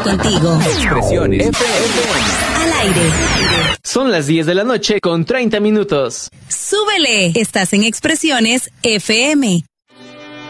contigo. Expresiones FM. Al aire. Son las 10 de la noche con 30 minutos. Súbele. Estás en Expresiones FM.